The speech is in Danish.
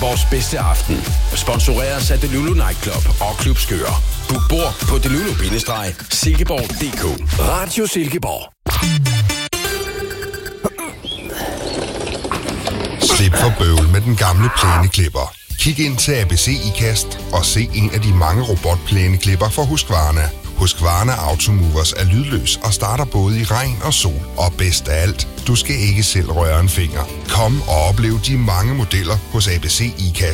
Silkeborgs bedste aften. Sponsoreres af Delulu Nightclub og Klub Skør. Book bord på delulu-silkeborg.dk. Radio Silkeborg. Slip for bøvl med den gamle plæneklipper. Kig ind til ABC IKAST og se en af de mange robotplæneklipper fra Husqvarna. Husqvarna Automovers er lydløs og starter både i regn og sol. Og bedst af alt, du skal ikke selv røre en finger. Kom og oplev de mange modeller hos ABC IKAST.